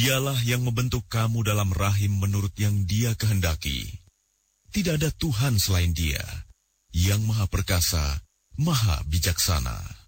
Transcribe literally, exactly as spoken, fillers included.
Dialah yang membentuk kamu dalam rahim menurut yang Dia kehendaki. Tidak ada Tuhan selain Dia, yang Maha Perkasa, Maha Bijaksana.